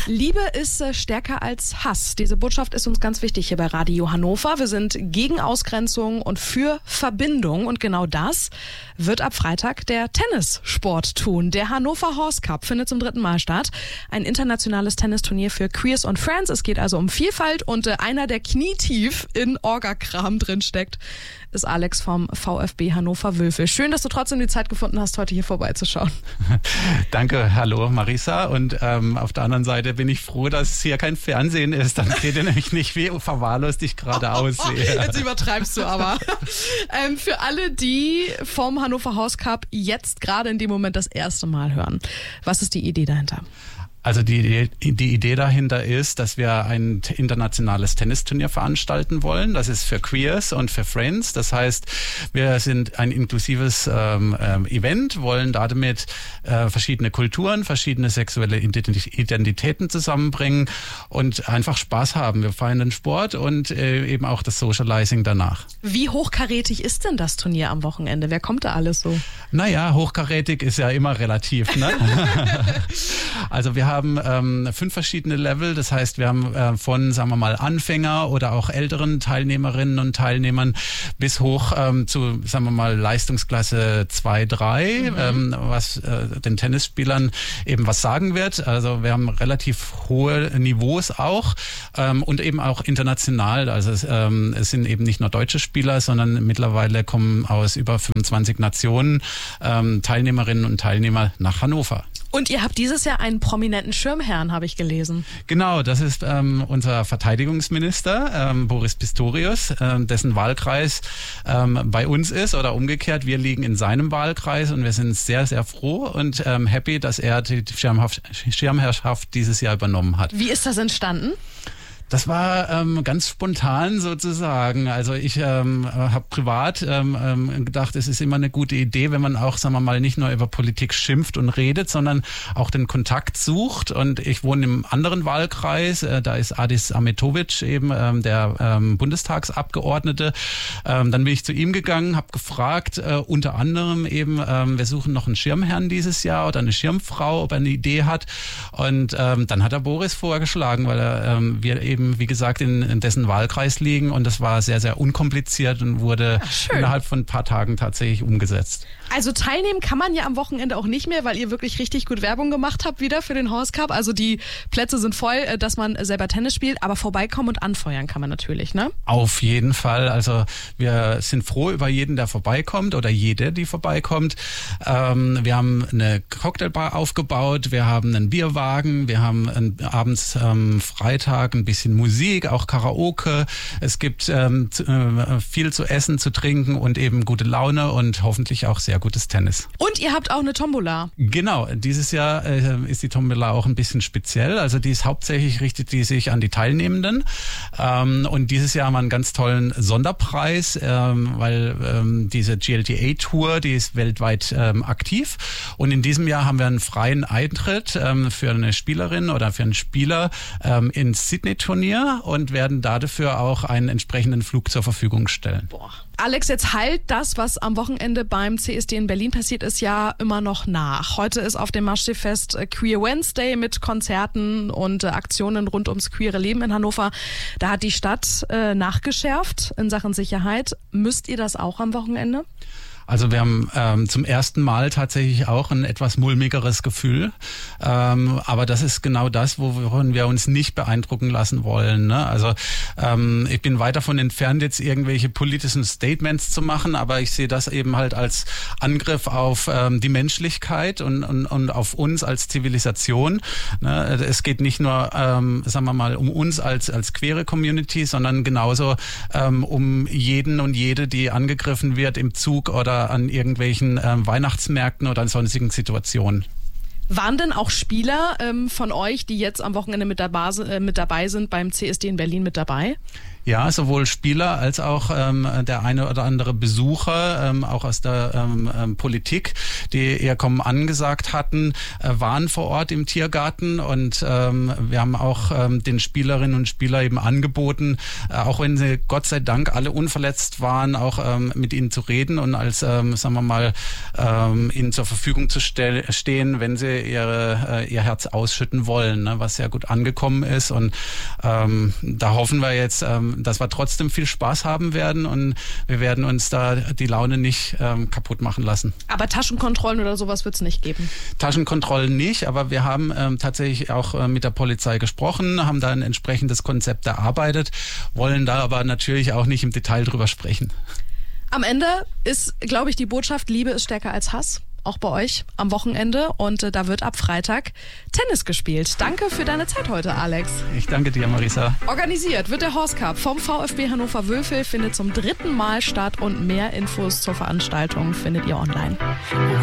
Liebe ist stärker als Hass. Diese Botschaft ist uns ganz wichtig hier bei Radio Hannover. Wir sind gegen Ausgrenzung und für Verbindung. Und genau das wird ab Freitag der Tennissport tun. Der Hannover Horse Cup findet zum 3. Mal statt. Ein internationales Tennisturnier für Queers und Friends. Es geht also um Vielfalt und einer, der knietief in Orga-Kram drin steckt, ist Alex vom VfB Hannover Wülfe. Schön, dass du trotzdem die Zeit gefunden hast, heute hier vorbeizuschauen. Danke, hallo Marisa. Und auf der anderen Seite bin ich froh, dass es hier kein Fernsehen ist. Dann seht ihr nämlich nicht, wie verwahrlost ich gerade aussehe. Jetzt übertreibst du aber. Für alle, die vom Hannover Horse Cup jetzt gerade in dem Moment das erste Mal hören, was ist die Idee dahinter? Also die Idee dahinter ist, dass wir ein internationales Tennisturnier veranstalten wollen. Das ist für Queers und für Friends. Das heißt, wir sind ein inklusives Event, wollen damit verschiedene Kulturen, verschiedene sexuelle Identitäten zusammenbringen und einfach Spaß haben. Wir feiern den Sport und eben auch das Socializing danach. Wie hochkarätig ist denn das Turnier am Wochenende? Wer kommt da alles so? Naja, hochkarätig ist ja immer relativ, ne? Also wir haben 5 verschiedene Level, das heißt, wir haben von, sagen wir mal, Anfänger oder auch älteren Teilnehmerinnen und Teilnehmern bis hoch zu, sagen wir mal, Leistungsklasse 2, 3, was den Tennisspielern eben was sagen wird. Also wir haben relativ hohe Niveaus auch und eben auch international. Also es sind eben nicht nur deutsche Spieler, sondern mittlerweile kommen aus über 25 Nationen Teilnehmerinnen und Teilnehmer nach Hannover. Und ihr habt dieses Jahr einen prominenten Schirmherrn, habe ich gelesen. Genau, das ist unser Verteidigungsminister, Boris Pistorius, dessen Wahlkreis bei uns ist oder umgekehrt. Wir liegen in seinem Wahlkreis und wir sind sehr, sehr froh und happy, dass er die Schirmherrschaft dieses Jahr übernommen hat. Wie ist das entstanden? Das war ganz spontan sozusagen. Also ich habe privat gedacht, es ist immer eine gute Idee, wenn man auch, sagen wir mal, nicht nur über Politik schimpft und redet, sondern auch den Kontakt sucht. Und ich wohne im anderen Wahlkreis, da ist Adis Ahmetovic eben der Bundestagsabgeordnete. Dann bin ich zu ihm gegangen, habe gefragt, unter anderem eben, wir suchen noch einen Schirmherrn dieses Jahr oder eine Schirmfrau, ob er eine Idee hat. Und dann hat er Boris vorgeschlagen, weil wir eben, wie gesagt, in dessen Wahlkreis liegen und das war sehr, sehr unkompliziert und wurde innerhalb von ein paar Tagen tatsächlich umgesetzt. Also teilnehmen kann man ja am Wochenende auch nicht mehr, weil ihr wirklich richtig gut Werbung gemacht habt wieder für den Horse Cup. Also die Plätze sind voll, dass man selber Tennis spielt, aber vorbeikommen und anfeuern kann man natürlich, ne? Auf jeden Fall. Also wir sind froh über jeden, der vorbeikommt oder jede, die vorbeikommt. Wir haben eine Cocktailbar aufgebaut, wir haben einen Bierwagen, wir haben abends Freitag ein bisschen Musik, auch Karaoke. Es gibt viel zu essen, zu trinken und eben gute Laune und hoffentlich auch sehr gutes Tennis. Und ihr habt auch eine Tombola. Genau, dieses Jahr ist die Tombola auch ein bisschen speziell. Also die ist hauptsächlich, richtet die sich an die Teilnehmenden. Und dieses Jahr haben wir einen ganz tollen Sonderpreis, weil diese GLTA-Tour, die ist weltweit aktiv. Und in diesem Jahr haben wir einen freien Eintritt für eine Spielerin oder für einen Spieler ins Sydney-Turnier und werden dafür auch einen entsprechenden Flug zur Verfügung stellen. Boah. Alex, jetzt halt das, was am Wochenende beim CSD in Berlin passiert ist, ja immer noch nach. Heute ist auf dem Maschsee-Fest Queer Wednesday mit Konzerten und Aktionen rund ums queere Leben in Hannover. Da hat die Stadt nachgeschärft in Sachen Sicherheit. Müsst ihr das auch am Wochenende? Also wir haben zum ersten Mal tatsächlich auch ein etwas mulmigeres Gefühl. Aber das ist genau das, worin wir uns nicht beeindrucken lassen wollen. Ne? Also ich bin weit davon entfernt, jetzt irgendwelche politischen Statements zu machen, aber ich sehe das eben halt als Angriff auf die Menschlichkeit und auf uns als Zivilisation. Ne? Es geht nicht nur, sagen wir mal, um uns als queere Community, sondern genauso um jeden und jede, die angegriffen wird im Zug oder an irgendwelchen Weihnachtsmärkten oder an sonstigen Situationen. Waren denn auch Spieler von euch, die jetzt am Wochenende mit dabei sind, beim CSD in Berlin mit dabei? Ja, sowohl Spieler als auch der eine oder andere Besucher, auch aus der Politik, die eher kommen angesagt hatten, waren vor Ort im Tiergarten und wir haben auch den Spielerinnen und Spielern eben angeboten, auch wenn sie Gott sei Dank alle unverletzt waren, auch mit ihnen zu reden und als, sagen wir mal, ihnen zur Verfügung zu stehen, wenn sie ihr Herz ausschütten wollen, ne, was sehr gut angekommen ist und da hoffen wir jetzt, dass wir trotzdem viel Spaß haben werden und wir werden uns da die Laune nicht kaputt machen lassen. Aber Taschenkontrollen oder sowas wird es nicht geben? Taschenkontrollen nicht, aber wir haben tatsächlich auch mit der Polizei gesprochen, haben da ein entsprechendes Konzept erarbeitet, wollen da aber natürlich auch nicht im Detail drüber sprechen. Am Ende ist, glaube ich, die Botschaft, Liebe ist stärker als Hass. Auch bei euch am Wochenende und da wird ab Freitag Tennis gespielt. Danke für deine Zeit heute, Alex. Ich danke dir, Marisa. Organisiert wird der Horse Cup vom VfB Hannover-Wülfel, findet zum 3. Mal statt und mehr Infos zur Veranstaltung findet ihr online.